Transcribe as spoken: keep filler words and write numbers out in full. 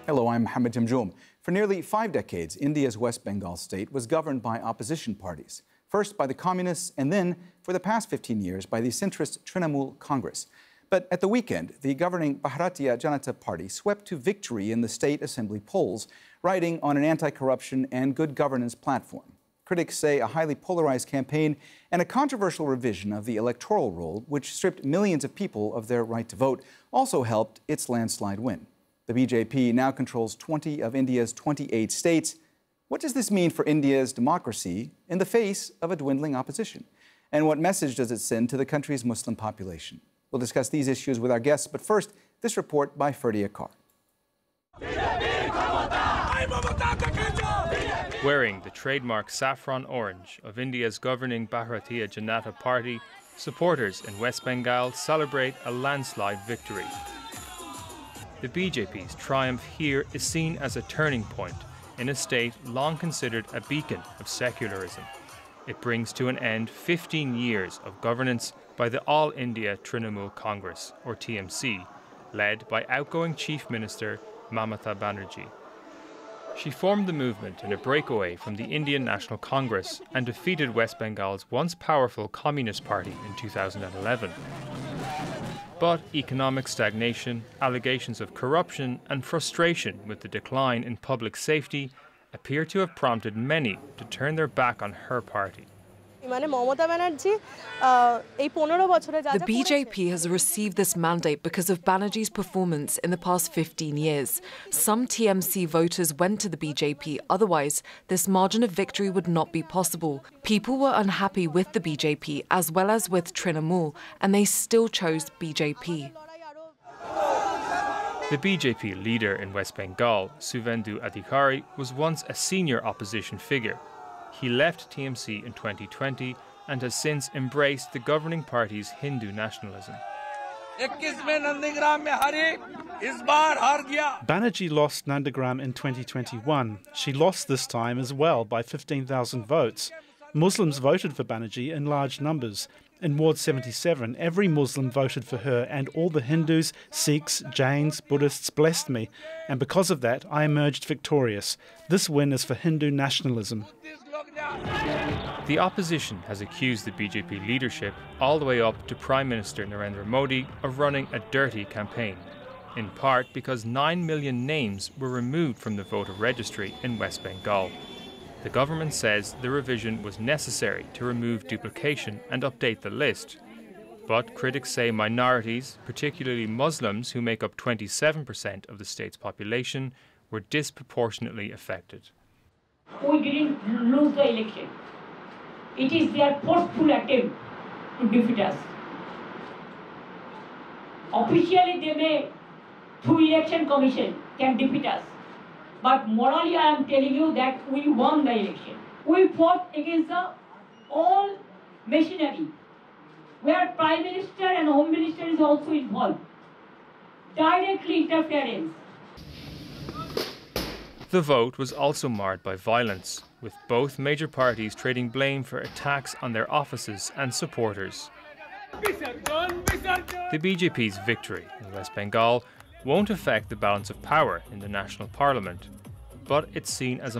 Hello, I'm Mohammed Jamjoom. For nearly five decades, India's West Bengal state was governed by opposition parties. First by the Communists, and then, for the past fifteen years, by the centrist Trinamool Congress. But at the weekend, the governing Bharatiya Janata Party swept to victory in the state assembly polls, riding on an anti-corruption and good governance platform. Critics say a highly polarized campaign and a controversial revision of the electoral roll, which stripped millions of people of their right to vote, also helped its landslide win. The B J P now controls twenty of India's twenty-eight states. What does this mean for India's democracy in the face of a dwindling opposition? And what message does it send to the country's Muslim population? We'll discuss these issues with our guests, but first, this report by Ferdia Carr. Wearing the trademark saffron orange of India's governing Bharatiya Janata Party, supporters in West Bengal celebrate a landslide victory. The B J P's triumph here is seen as a turning point in a state long considered a beacon of secularism. It brings to an end fifteen years of governance by the All India Trinamool Congress, or T M C, led by outgoing Chief Minister Mamata Banerjee. She formed the movement in a breakaway from the Indian National Congress and defeated West Bengal's once powerful Communist Party in two thousand eleven. But economic stagnation, allegations of corruption and frustration with the decline in public safety appear to have prompted many to turn their back on her party. The B J P has received this mandate because of Banerjee's performance in the past fifteen years. Some T M C voters went to the B J P, otherwise this margin of victory would not be possible. People were unhappy with the B J P as well as with Trinamool, and they still chose B J P. The B J P leader in West Bengal, Suvendu Adhikari, was once a senior opposition figure. He left T M C in twenty twenty and has since embraced the governing party's Hindu nationalism. Banerjee lost Nandagram in twenty twenty-one. She lost this time as well by fifteen thousand votes. Muslims voted for Banerjee in large numbers. In Ward seventy-seven, every Muslim voted for her, and all the Hindus, Sikhs, Jains, Buddhists blessed me. And because of that, I emerged victorious. This win is for Hindu nationalism. The opposition has accused the B J P leadership, all the way up to Prime Minister Narendra Modi, of running a dirty campaign, in part because nine million names were removed from the voter registry in West Bengal. The government says the revision was necessary to remove duplication and update the list. But critics say minorities, particularly Muslims who make up twenty-seven percent of the state's population, were disproportionately affected. We didn't lose the election. It is their forceful attempt to defeat us. Officially, they may, through election commission, can defeat us. But morally, I am telling you that we won the election. We fought against the all machinery, where Prime Minister and Home Minister is also involved. Directly interference. The vote was also marred by violence, with both major parties trading blame for attacks on their offices and supporters. The B J P's victory in West Bengal won't affect the balance of power in the national parliament, but it's seen as a